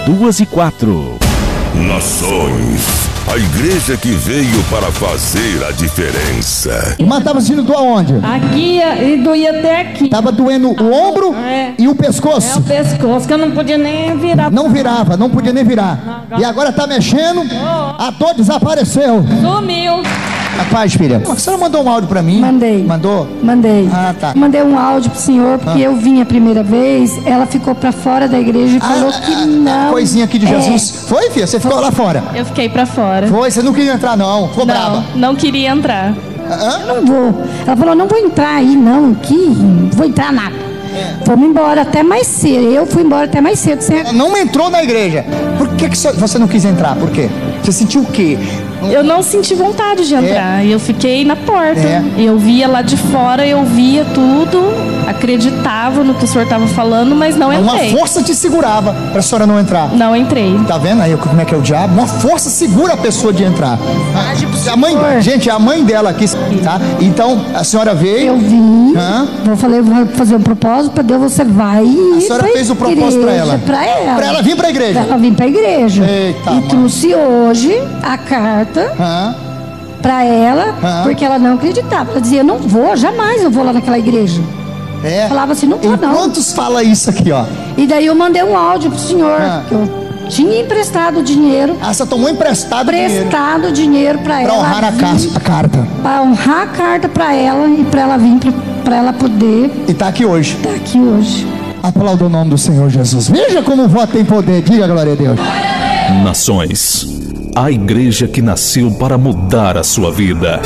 2:04. Nações, a igreja que veio para fazer a diferença. Mas estava sentindo aonde? Aqui e doía até aqui. Tava doendo o ombro e o pescoço? É o pescoço, que eu não podia nem virar. Não virava, não podia nem virar. E agora tá mexendo, a dor desapareceu. Sumiu. Rapaz, filha, a senhora mandou um áudio pra mim? Mandei. Mandou? Mandei. Ah, tá. Mandei um áudio pro senhor, porque eu vim a primeira vez, ela ficou pra fora da igreja e falou que não. Coisinha aqui de Jesus. Foi, filha? Você ficou lá fora? Eu fiquei pra fora. Foi, você não queria entrar não, ficou brava. Não queria entrar. Eu não vou. Ela falou, não vou entrar aí não, não vou entrar nada. Vamos embora até mais cedo. Eu fui embora até mais cedo. Ela não entrou na igreja. Por que você não quis entrar? Por quê? Você sentiu o quê? Eu não senti vontade de entrar. Eu fiquei na porta. Eu via lá de fora, eu via tudo, acreditava no que o senhor estava falando, mas não entrei. Uma força te segurava pra senhora não entrar. Não entrei. Tá vendo aí como é que é o diabo? Uma força segura a pessoa de entrar. Gente, é a mãe dela aqui, tá? Então, a senhora veio. Eu vim. Vou fazer um propósito pra Deus, você vai. A senhora fez o propósito pra ela? Pra ela. Pra ela vir pra igreja? Pra ela vir pra igreja. Eita, e trouxe hoje a carta pra ela, porque ela não acreditava. Ela dizia, não vou, jamais eu vou lá naquela igreja. Falava assim, não vou não. Quantos fala isso aqui, ó? E daí eu mandei um áudio pro senhor, que eu tinha emprestado dinheiro. Você tomou emprestado dinheiro pra ela. Pra honrar a carta. Pra honrar a carta pra ela e pra ela vir, pra ela poder. E tá aqui hoje. Tá aqui hoje. Aplauda o nome do Senhor Jesus. Veja como o voto tem poder. Diga glória a Deus. Nações, a igreja que nasceu para mudar a sua vida.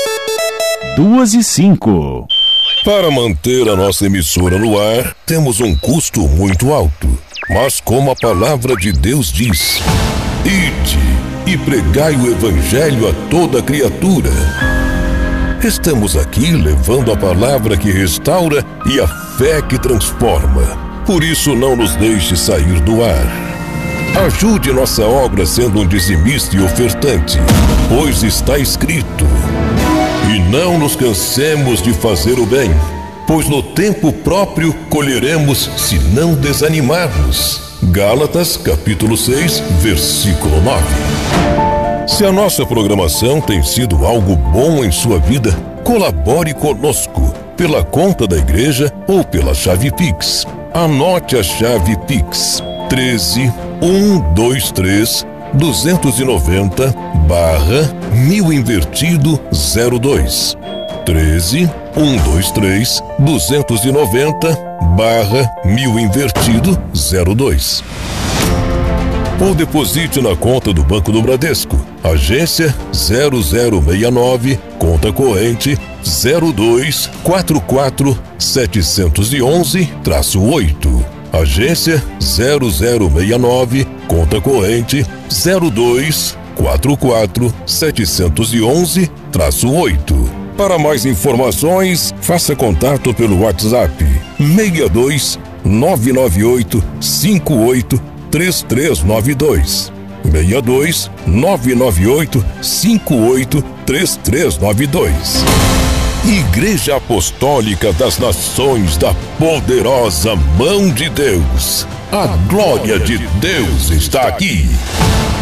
2:05. Para manter a nossa emissora no ar, temos um custo muito alto. Mas como a palavra de Deus diz, ide e pregai o evangelho a toda criatura. Estamos aqui levando a palavra que restaura e a fé que transforma. Por isso não nos deixe sair do ar. Ajude nossa obra sendo um dizimista e ofertante, pois está escrito: e não nos cansemos de fazer o bem, pois no tempo próprio colheremos se não desanimarmos. Gálatas capítulo 6, versículo 9. Se a nossa programação tem sido algo bom em sua vida, colabore conosco pela conta da igreja ou pela chave Pix. Anote a chave Pix: 13.123.290/1000 invertido 02. 13.123.290/1000 invertido 02. Ou deposite na conta do Banco do Bradesco, agência 0069, conta corrente 0244711-8. Agência 0069, conta corrente 0244711-8. Para mais informações, faça contato pelo WhatsApp 62 998 58 3392. 62 998 58 3392. Igreja Apostólica das Nações da Poderosa Mão de Deus. A glória de Deus está aqui.